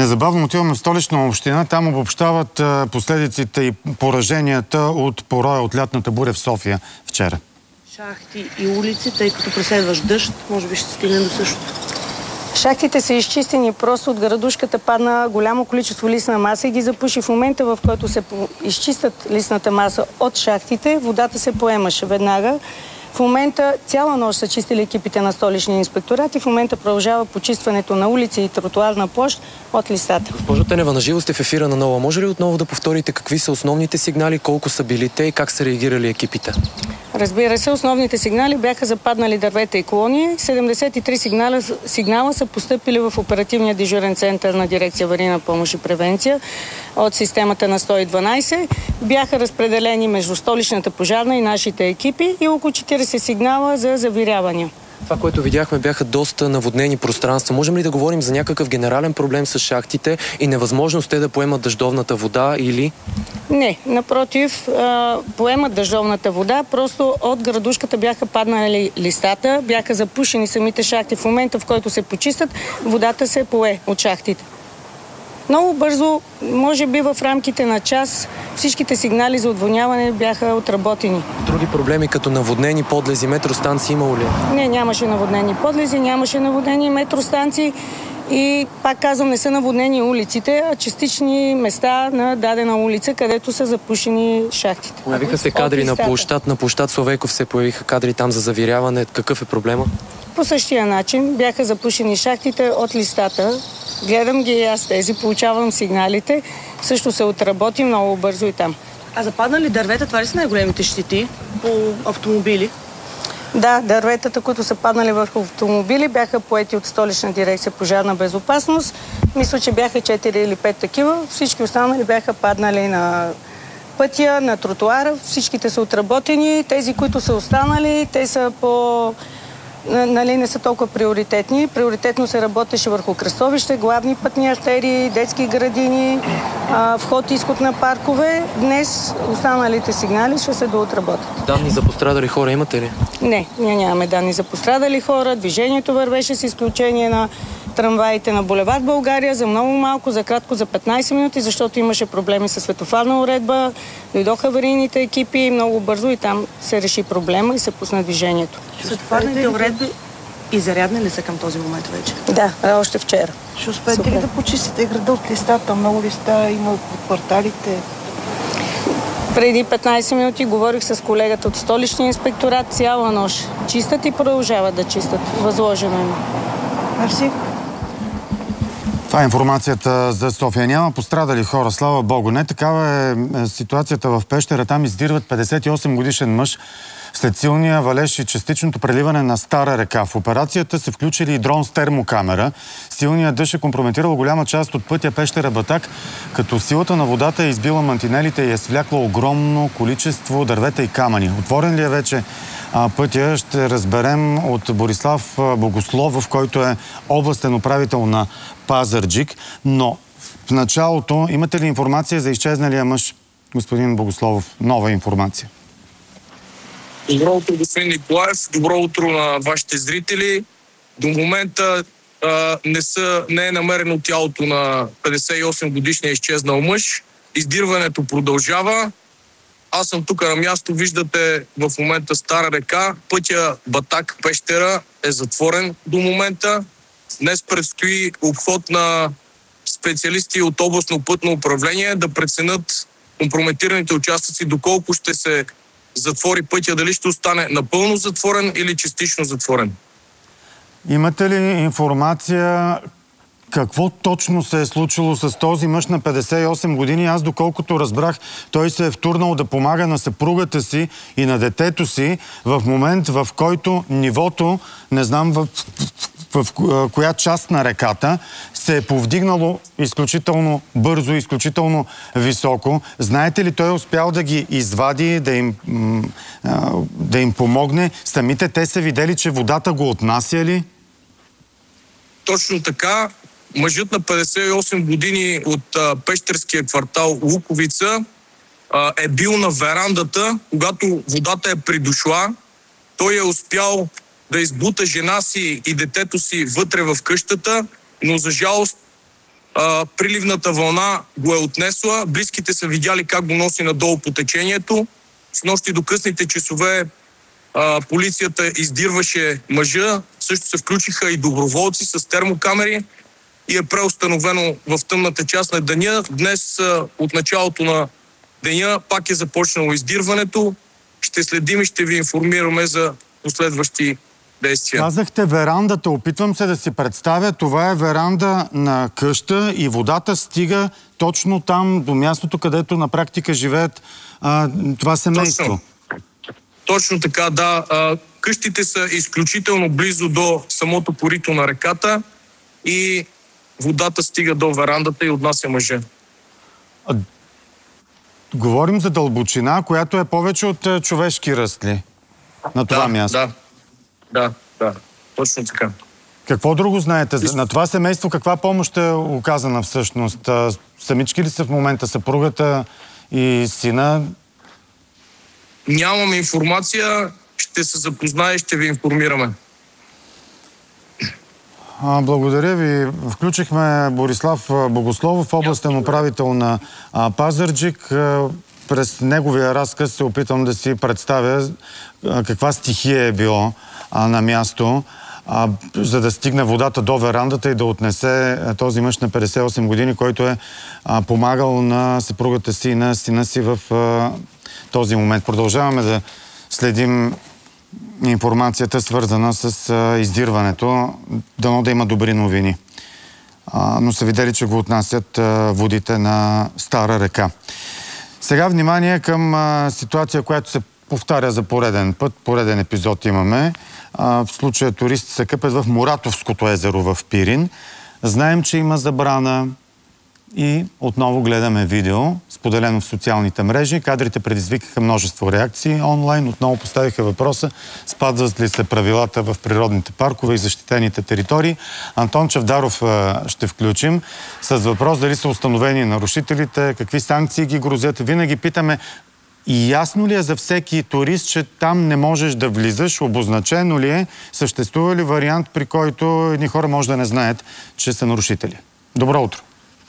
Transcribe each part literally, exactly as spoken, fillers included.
Незабавно отиваме в Столична община. Там обобщават последиците и пораженията от пороя от лятната буря в София вчера. Шахти и улици, тъй като преследваш дъжд, може би ще стигнем до същото. Шахтите са изчистени, просто от градушката падна голямо количество листна маса и ги запуши. В момента, в който се изчистят листната маса от шахтите, водата се поемаше веднага. В момента цяла нощ са чистили екипите на Столичния инспекторат и в момента продължава почистването на улици и тротуарна площ от листата. Госпожо Тенева, наживо сте в ефира на Нова. Може ли отново да повторите какви са основните сигнали, колко са били те и как са реагирали екипите? Разбира се, основните сигнали бяха за паднали дървета и колони. седемдесет и три сигнала, сигнала са постъпили в оперативния дежурен център на дирекция аварийна помощ и превенция от системата на сто и дванадесет. Бяха разпределени между Столичната пожарна и нашите екипи и около четиридесет сигнала за завирявания. Това, което видяхме, бяха доста наводнени пространства. Можем ли да говорим за някакъв генерален проблем с шахтите и невъзможност те да поемат дъждовната вода или? Не, напротив, поемат дъждовната вода. Просто от градушката бяха паднали листата, бяха запушени самите шахти. В момента, в който се почистят, водата се пое от шахтите. Много бързо, може би в рамките на час, всичките сигнали за отводняване бяха отработени. Други проблеми като наводнени подлези, метростанции имало ли? Не, нямаше наводнени подлези, нямаше наводнени метростанции и, пак казвам, не са наводнени улиците, а частични места на дадена улица, където са запушени шахтите. Появиха се кадри на площад, на площад Славейков се появиха кадри там за завиряване. Какъв е проблема? По същия начин бяха запушени шахтите от листата. Гледам ги и аз тези, получавам сигналите. Също се отработи много бързо и там. А западнали дървета, това ли са най-големите щети по автомобили? Да, дърветата, които са паднали върху автомобили, бяха поети от Столична дирекция пожарна безопасност. Мисля, че бяха четири или пет такива. Всички останали бяха паднали на пътя, на тротуара. Всичките са отработени. Тези, които са останали, те са по... Нали, не са толкова приоритетни. Приоритетно се работеше върху кръстовище, главни пътни артерии, детски градини, вход-изход на паркове. Днес останалите сигнали ще се доотработят. Данни за пострадали хора имате ли? Не, ние нямаме данни за пострадали хора. Движението вървеше с изключение на трамваите на булевард България за много малко, за кратко, за петнадесет минути, защото имаше проблеми с светофарна уредба. Дойдоха аварийните екипи много бързо и там се реши проблема и се пусна движението. Светофарните уредби изрядни ли са към този момент вече? Да, още вчера. Ще успеете ли да почистите града от листата? Много листа има по кварталите. Преди петнадесет минути говорих с колегата от Столичния инспекторат цяла нощ. Чистят и продължават да чистят. Възложено им. Мерси. Това е информацията за София. Няма пострадали хора, слава Богу. Не такава е ситуацията в Пещера. Там издирват петдесет и осем годишен мъж след силния валеж и частичното преливане на Стара река. В операцията се включили и дрон с термокамера. Силният дъжд е компрометирал голяма част от пътя Пещера-Батак, като силата на водата е избила мантинелите и е свлякла огромно количество дървета и камъни. Отворен ли е вече а, пътя, ще разберем от Борислав Богословов, който е областен управител на Пазарджик. Но в началото имате ли информация за изчезналия мъж, господин Богословов? Нова информация. Добро утро, господин Николаев. Добро утро на вашите зрители. До момента а, не, са, не е намерено тялото на петдесет и осем годишния изчезнал мъж. Издирването продължава. Аз съм тук на място. Виждате в момента Стара река. Пътя Батак-Пещера е затворен до момента. Днес предстои обход на специалисти от областно пътно управление да преценят компрометираните участъци, доколко ще се затвори пътя, дали ще остане напълно затворен или частично затворен. Имате ли информация какво точно се е случило с този мъж на петдесет и осем години? Аз, доколкото разбрах, той се е втурнал да помага на съпругата си и на детето си в момент, в който нивото, не знам в, в, в коя част на реката, се е повдигнало изключително бързо, изключително високо. Знаете ли, той е успял да ги извади, да им, да им помогне? Самите те са видели, че водата го отнася ли? Точно така. Мъжът на петдесет и осем години от а, пещерския квартал Луковица а, е бил на верандата, когато водата е придошла. Той е успял да избута жена си и детето си вътре в къщата, но за жалост а, приливната вълна го е отнесла. Близките са видяли как го носи надолу по течението. С нощи до късните часове а, полицията издирваше мъжа. Също се включиха и доброволци с термокамери и е преустановено в тъмната част на деня. Днес а, от началото на деня пак е започнало издирването. Ще следим и ще ви информираме за последващи действия. Казахте верандата. Опитвам се да си представя. Това е веранда на къща и водата стига точно там, до мястото, където на практика живеят а, това семейство. Точно. Точно така, да. А, къщите са изключително близо до самото корито на реката и водата стига до верандата и отнася мъжа. А, говорим за дълбочина, която е повече от а, човешки ръст ли? На това да, място. Да, да, да. Точно така. Какво друго знаете? На това семейство каква помощ е оказана всъщност? Самички ли са в момента съпругата и сина? Нямам информация. Ще се запознае и ще ви информираме. А, благодаря ви. Включихме Борислав Богословов, областен управител на а, Пазарджик. А, през неговия разказ се опитвам да си представя а, каква стихия е било а, на място, а, за да стигне водата до верандата и да отнесе а, този мъж на петдесет и осем години, който е а, помагал на съпругата си и на сина си в а, този момент. Продължаваме да следим информацията, свързана с а, издирването. Дано да има добри новини. А, но са видели, че го отнасят а, водите на Стара река. Сега внимание към а, ситуация, която се повтаря за пореден път. Пореден епизод имаме. А, в случая туристи се къпят в Моратовското езеро в Пирин. Знаем, че има забрана и отново гледаме видео, споделено в социалните мрежи. Кадрите предизвикаха множество реакции онлайн. Отново поставиха въпроса: спазват ли се правилата в природните паркове и защитените територии. Антон Чавдаров ще включим с въпрос дали са установени нарушителите, какви санкции ги грозят. Винаги питаме: и ясно ли е за всеки турист, че там не можеш да влизаш? Обозначено ли е? Съществува ли вариант, при който едни хора може да не знаят, че са нарушители? Добро утро!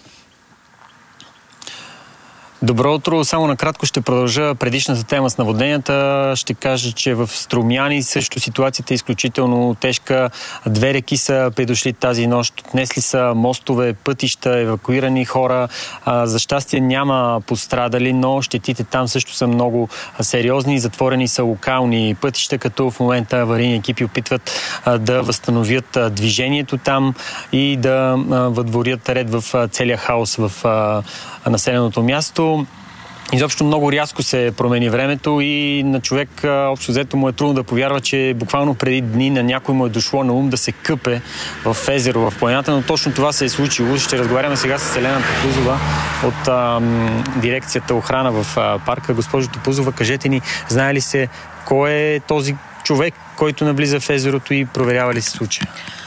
Добро утро. Само накратко ще продължа предишната тема с наводненията. Ще кажа, че в Струмяни също ситуацията е изключително тежка. Две реки са придошли тази нощ. Отнесли са мостове, пътища, евакуирани хора. За щастие няма пострадали, но щетите там също са много сериозни. Затворени са локални пътища, като в момента аварийни екипи опитват да възстановят движението там и да въдворят ред в целия хаос в населеното място. Изобщо много рязко се промени времето и на човек общо взето му е трудно да повярва, че буквално преди дни на някой му е дошло на ум да се къпе в езеро, в планината, но точно това се е случило. Ще разговаряме сега с Елена Топузова от а, дирекцията охрана в а, парка. Госпожо Топузова, кажете ни, знае ли се кой е този човек, който навлиза в езерото и проверява ли се случая?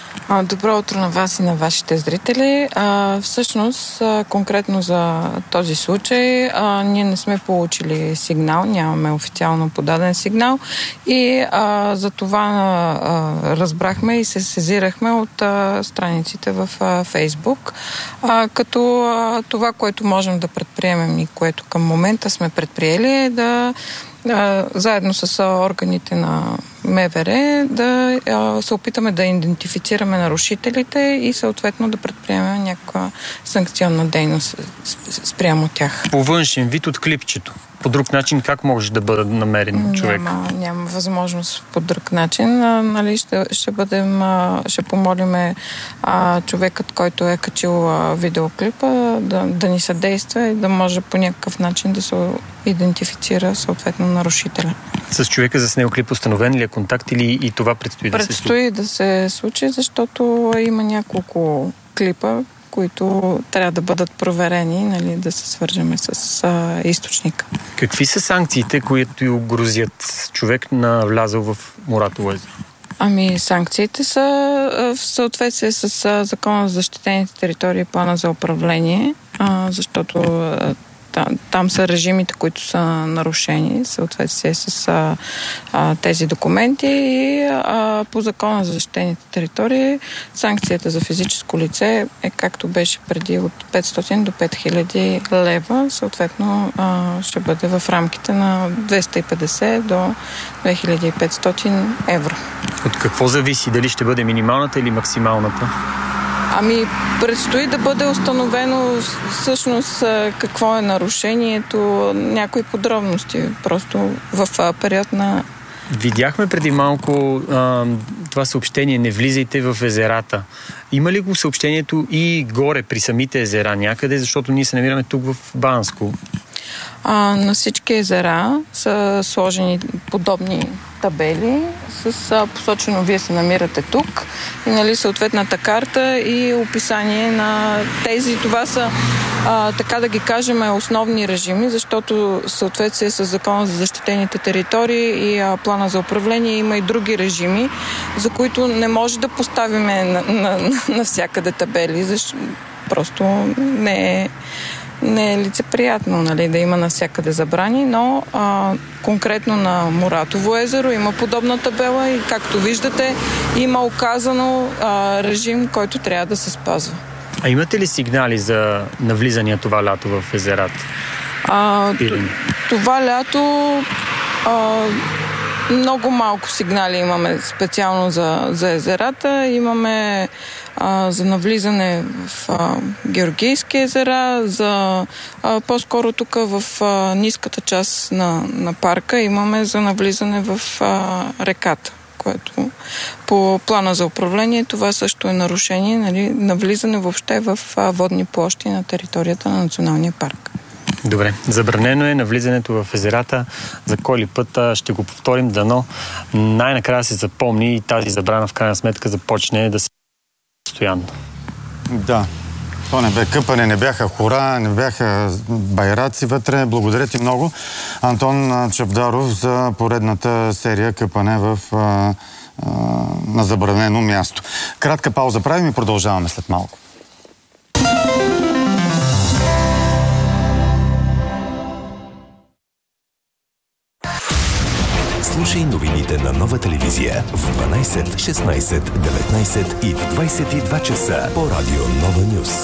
Добро утро на вас и на вашите зрители. А, всъщност, а, конкретно за този случай, а, ние не сме получили сигнал, нямаме официално подаден сигнал и а, за това а, разбрахме и се сезирахме от а, страниците в а, Фейсбук. А, като а, това, което можем да предприемем и което към момента сме предприели, е да заедно с органите на МВР да се опитаме да идентифицираме нарушителите и съответно да предприемем някаква санкционна дейност спрямо тях. По външен вид от клипчето. По друг начин как може да бъде намерен човек? Няма, няма възможност по друг начин. А, нали, ще, ще бъдем, а, ще помолиме а, човекът, който е качил а, видеоклипа, да, да ни съдейства и да може по някакъв начин да се идентифицира съответно нарушителя. С човека заснел клип установен ли е контакт или и това предстои, предстои да се случи? Предстои да се случи, защото има няколко клипа, които трябва да бъдат проверени, нали, да се свържеме с а, източника. Какви са санкциите, които грозят човек на влязъл в Моратово езеро? Ами санкциите са в съответствие с Закона за защитените територии и плана за управление, а, защото а, там, там са режимите, които са нарушени, съответствие с а, а, тези документи и а, по закона за защитените територии санкцията за физическо лице е както беше преди от петстотин до пет хиляди лева, съответно а, ще бъде в рамките на двеста и петдесет до две хиляди и петстотин евро. От какво зависи? Дали ще бъде минималната или максималната? Ами, предстои да бъде установено всъщност какво е нарушението, някои подробности, просто в период на... Видяхме преди малко а, това съобщение "Не влизайте в езерата". Има ли го съобщението и горе при самите езера някъде, защото ние се намираме тук в Банско? А, на всички езера са сложени подобни табели с а, посочено вие се намирате тук и нали, съответната карта и описание на тези. Това са, а, така да ги кажем, основни режими, защото в съответствие с Закона за защитените територии и а, плана за управление има и други режими, за които не може да поставиме на, на, на, навсякъде табели, защото просто не е Не е лицеприятно, нали, да има навсякъде забрани, но а, конкретно на Моратово езеро има подобна табела и както виждате има оказано а, режим, който трябва да се спазва. А имате ли сигнали за навлизания това лято в езерата? А, това лято а, много малко сигнали имаме специално за, за езерата. Имаме а, за навлизане в а, Георгийски езера, за а, по-скоро тук в а, ниската част на, на парка имаме за навлизане в а, реката, което по плана за управление това също е нарушение, нали, навлизане въобще в а, водни площи на територията на националния парк. Добре, забранено е навлизането в езерата. За кой ли път ще го повторим, дано най-накрая се запомни и тази забрана в крайна сметка започне да се постоянно. Да. То не бе къпане, не бяха хора, не бяха байраци вътре. Благодаря ти много, Антон Чавдаров, за поредната серия къпане в, а, а, на забранено място. Кратка пауза правим и продължаваме след малко. Слушай новините на Нова телевизия в дванайсет, шестнайсет, деветнайсет и в двайсет и два часа по радио Нова Нюз.